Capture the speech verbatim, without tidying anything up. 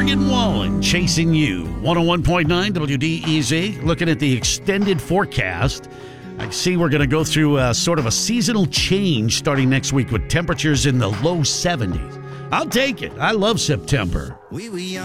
Morgan Wallen, Chasing You. one oh one point nine W D E Z. Looking at the extended forecast, I see we're going to go through a, sort of a seasonal change starting next week with temperatures in the low seventies. I'll take it. I love September. We, we